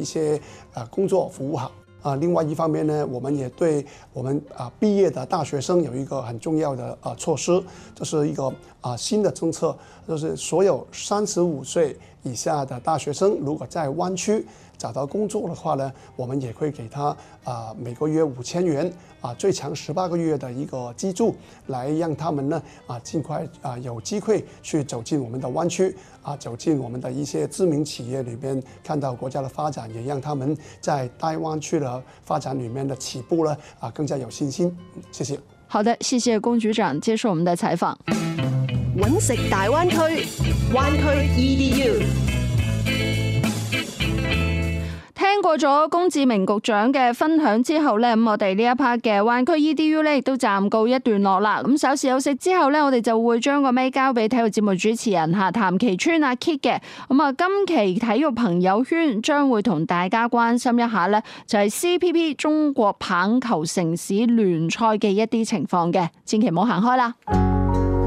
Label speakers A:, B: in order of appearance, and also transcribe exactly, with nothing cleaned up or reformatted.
A: 一些呃工作服务好。啊，另外一方面呢，我们也对我们啊毕业的大学生有一个很重要的呃措施，这是一个啊新的政策，就是所有三十五岁以下的大学生，如果在湾区找到工作的话呢，我们也会给他啊每个月五千元啊，最长十八个月的一个资助，来让他们呢啊尽快啊有机会去走进我们的湾区啊，走进我们的一些知名企业里边，看到国家的发展，也让他们在大湾区的发展里面的起步呢啊更加有信心。谢谢。
B: 好的，谢谢龚局长接受我们的采访。
C: 揾食大灣區，灣區 E D U。
B: 聽過咗龔志明局長嘅分享之後呢，咁我哋呢一 part 嘅灣區 E D U 呢亦都暫告一段落啦。咁稍事休息之後呢，我哋就會將個咪交俾體育節目主持人嚇譚其川阿 Kit 嘅。咁啊，今期體育朋友圈將會同大家關心一下呢，就係 C P P 中國棒球城市聯賽嘅一啲情況嘅，千祈唔好行開啦。